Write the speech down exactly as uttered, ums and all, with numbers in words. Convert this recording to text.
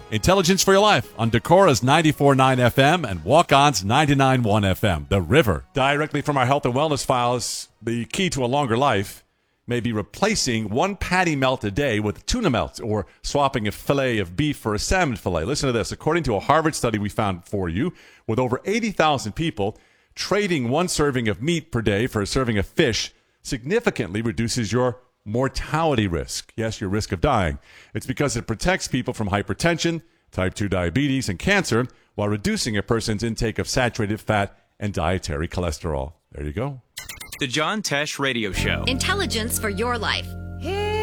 Intelligence for Your Life on Decora's ninety-four point nine F M and Walk-On's ninety-nine point one F M. The River. Directly from our health and wellness files, the key to a longer life may be replacing one patty melt a day with tuna melt or swapping a fillet of beef for a salmon fillet. Listen to this. According to a Harvard study we found for you, with over eighty thousand people, trading one serving of meat per day for a serving of fish significantly reduces your mortality risk. Yes, your risk of dying. It's because it protects people from hypertension, type two diabetes, and cancer while reducing a person's intake of saturated fat and dietary cholesterol. There you go. The John Tesh Radio Show. Intelligence for your life. Hey.